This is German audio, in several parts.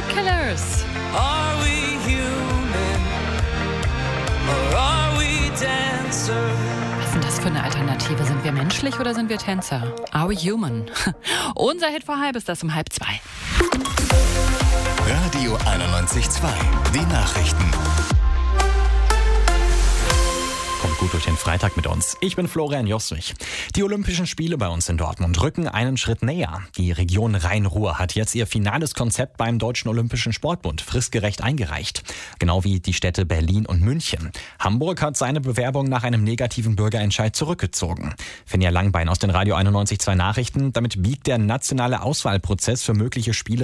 The Killers. Are we human or are we dancer? Was ist denn das für eine Alternative? Sind wir menschlich oder sind wir Tänzer? Are we human? Unser Hit vor halb ist das um 1:30. Radio 91.2, die Nachrichten. Kommt gut durch den Freitag mit uns. Ich bin Florian Joswig. Die Olympischen Spiele bei uns in Dortmund rücken einen Schritt näher. Die Region Rhein-Ruhr hat jetzt ihr finales Konzept beim Deutschen Olympischen Sportbund fristgerecht eingereicht. Genau wie die Städte Berlin und München. Hamburg hat seine Bewerbung nach einem negativen Bürgerentscheid zurückgezogen. Finja Langbein aus den Radio 91.2 Nachrichten. Damit biegt der nationale Auswahlprozess für mögliche Spiele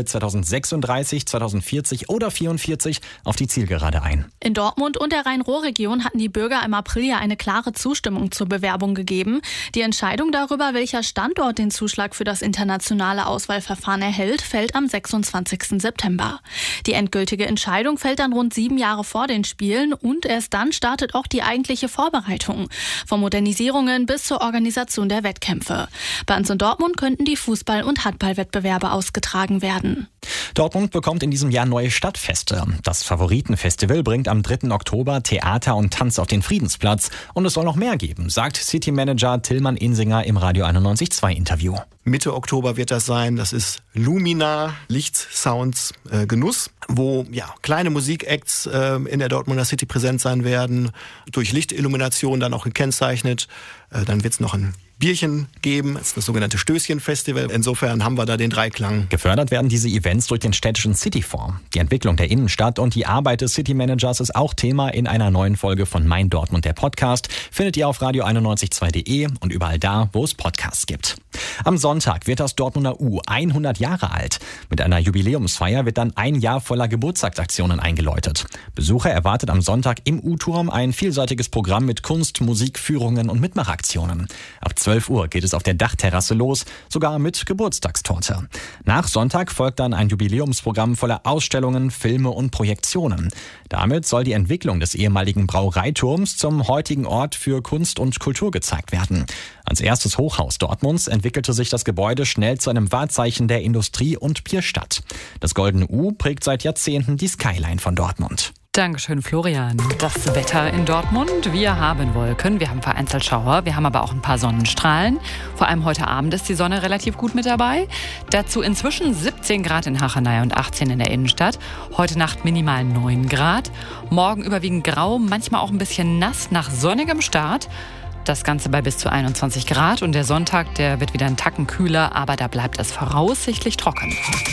2036, 2040 oder 2044 auf die Zielgerade ein. In Dortmund und der Rhein-Ruhr-Region hatten die Bürger im April ja eine klare Zustimmung zur Bewerbung gegeben. Die Entscheidung darüber, welcher Standort den Zuschlag für das internationale Auswahlverfahren erhält, fällt am 26. September. Die endgültige Entscheidung fällt dann rund 7 Jahre vor den Spielen und erst dann startet auch die eigentliche Vorbereitung. Von Modernisierungen bis zur Organisation der Wettkämpfe. Bei uns in Dortmund könnten die Fußball- und Handballwettbewerbe ausgetragen werden. Dortmund bekommt in diesem Jahr neue Stadtfeste. Das Favoritenfestival bringt am 3. Oktober Theater und Tanz auf den Friedensplatz. Und es soll noch mehr geben, sagt City-Manager Tillmann Insinger im Radio 91.2 Interview. Mitte Oktober wird das sein. Das ist Lumina, Licht, Sounds, Genuss, wo kleine Musikacts in der Dortmunder City präsent sein werden, durch Lichtillumination dann auch gekennzeichnet. Dann wird es noch ein Bierchen geben. Das ist das sogenannte Stößchen-Festival. Insofern haben wir da den Dreiklang. Gefördert werden diese Events durch den städtischen Cityfonds. Die Entwicklung der Innenstadt und die Arbeit des City-Managers ist auch Thema in einer neuen Folge von Mein Dortmund, der Podcast. Findet ihr auf radio912.de und überall da, wo es Podcasts gibt. Am Sonntag wird das Dortmunder U 100 Jahre alt. Mit einer Jubiläumsfeier wird dann ein Jahr voller Geburtstagsaktionen eingeläutet. Besucher erwartet am Sonntag im U-Turm ein vielseitiges Programm mit Kunst, Musik, Führungen und Mitmachaktionen. Ab 12 Uhr geht es auf der Dachterrasse los, sogar mit Geburtstagstorte. Nach Sonntag folgt dann ein Jubiläumsprogramm voller Ausstellungen, Filme und Projektionen. Damit soll die Entwicklung des ehemaligen Brauereiturms zum heutigen Ort für Kunst und Kultur gezeigt werden. Als erstes Hochhaus Dortmunds entwickelte sich das Gebäude schnell zu einem Wahrzeichen der Industrie- und Bierstadt. Das Goldene U prägt seit Jahrzehnten die Skyline von Dortmund. Dankeschön, Florian. Das Wetter in Dortmund. Wir haben Wolken, wir haben vereinzelt Schauer, wir haben aber auch ein paar Sonnenstrahlen. Vor allem heute Abend ist die Sonne relativ gut mit dabei. Dazu inzwischen 17 Grad in Hachenay und 18 in der Innenstadt. Heute Nacht minimal 9 Grad. Morgen überwiegend grau, manchmal auch ein bisschen nass nach sonnigem Start. Das Ganze bei bis zu 21 Grad. Und der Sonntag, der wird wieder einen Tacken kühler, aber da bleibt es voraussichtlich trocken.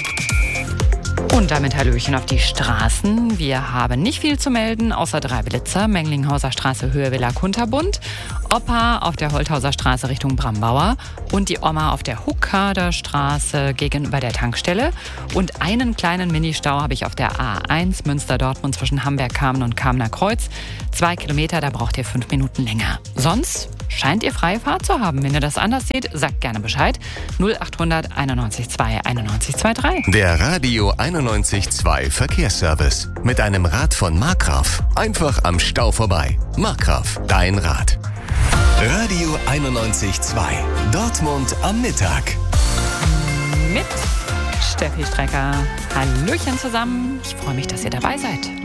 Und damit Hallöchen auf die Straßen. Wir haben nicht viel zu melden, außer 3 Blitzer. Menglinghauser Straße, Höhe Villa Kunterbund. Opa auf der Holthauser Straße Richtung Brambauer. Und die Oma auf der Huckader Straße gegenüber der Tankstelle. Und einen kleinen Ministau habe ich auf der A1 Münster-Dortmund zwischen Hamberg-Kamen und Kamener Kreuz. 2 Kilometer, da braucht ihr 5 Minuten länger. Sonst scheint ihr freie Fahrt zu haben. Wenn ihr das anders seht, sagt gerne Bescheid. 0800 91 2 91 23. Der Radio 91.2 Verkehrsservice. Mit einem Rad von Markgraf. Einfach am Stau vorbei. Markgraf, dein Rad. Radio 91.2. Dortmund am Mittag. Mit Steffi Strecker. Hallöchen zusammen. Ich freue mich, dass ihr dabei seid.